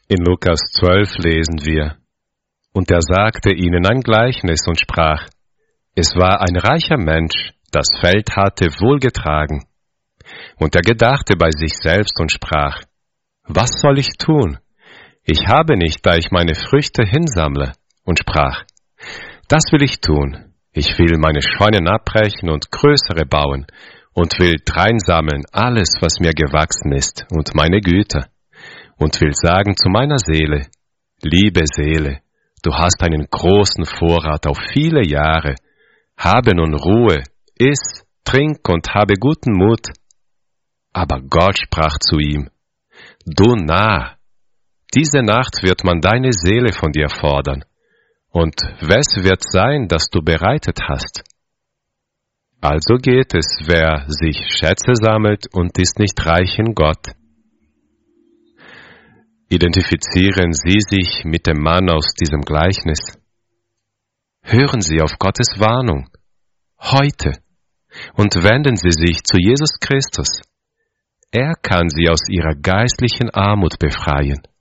In Lukas 12 lesen wir: Und er sagte ihnen ein Gleichnis und sprach: Es war ein reicher Mensch, das Feld hatte wohlgetragen. Und er gedachte bei sich selbst und sprach: Was soll ich tun? Ich habe nicht, da ich meine Früchte hinsammle. Und sprach: Das will ich tun. Ich will meine Scheunen abbrechen und größere bauen und will dreinsammeln alles, was mir gewachsen ist, und meine Güter. Und will sagen zu meiner Seele: Liebe Seele, du hast einen großen Vorrat auf viele Jahre. Habe nun Ruhe, iss, trink und habe guten Mut. Aber Gott sprach zu ihm: Du Narr, diese Nacht wird man deine Seele von dir fordern. Und wes wird sein, das du bereitet hast? Also geht es, wer sich Schätze sammelt und ist nicht reich in Gott. Identifizieren Sie sich mit dem Mann aus diesem Gleichnis. Hören Sie auf Gottes Warnung, heute, und wenden Sie sich zu Jesus Christus. Er kann Sie aus Ihrer geistlichen Armut befreien.